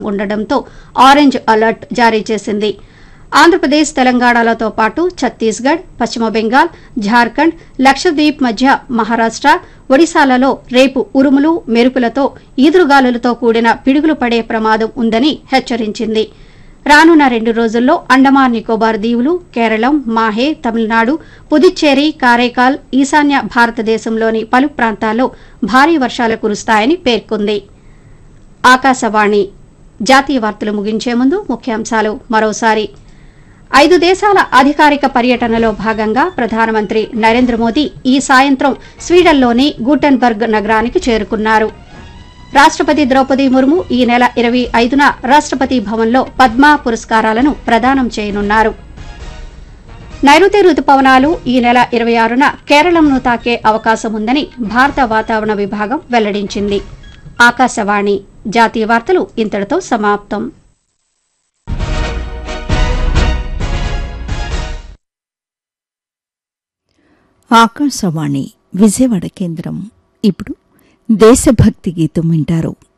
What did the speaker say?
ఉండడంతో orange alert జారీ చేసింది. ఆంధ్రప్రదేశ్, తెలంగాణలతో పాటు ఛత్తీస్గఢ్, పశ్చిమ బెంగాల్, ఝార్ఖండ్, లక్షద్వీప్ మధ్య మహారాష్ట, ఒడిశాలలో రేపు ఉరుములు, మెరుపులతో ఈదురుగాలులతో కూడిన పిడుగులు పడే ప్రమాదం ఉందని హెచ్చరించింది. రానున్న 2 రోజుల్లో అండమాన్ నికోబార్ దీవులు, కేరళం, మాహే, తమిళనాడు, పుదుచ్చేరి, కారైకాల్, ఈశాన్య భారతదేశంలోని పలు ప్రాంతాల్లో భారీ వర్షాలు కురుస్తాయని పేర్కొంది. ఆకాశవాణి జాతీయ వార్తలు ముగించే ముందు ముఖ్యాంశాలు మరోసారి. 5 దేశాల అధికారిక పర్యటనలో భాగంగా ప్రధానమంత్రి నరేంద్ర మోదీ ఈ సాయంత్రం స్వీడన్లోని గూటెన్బర్గ్ నగరానికి చేరుకున్నారు. రాష్టపతి ద్రౌపది ముర్ము ఈ నెల 25న రాష్టపతి భవన్లో పద్మ పురస్కారాలను ప్రదానం చేయనున్నారు. నైరుతి రుతుపవనాలు ఈ నెల 26న కేరళంను తాకే అవకాశం ఉందని భారత వాతావరణ విభాగం వెల్లడించింది. ఆకాశవాణి జాతీయ వార్తలు ఇంతటితో సమాప్తం. ఆకాశవాణి విజయవాడ కేంద్రం. ఇప్పుడు దేశభక్తి గీతం వింటారు.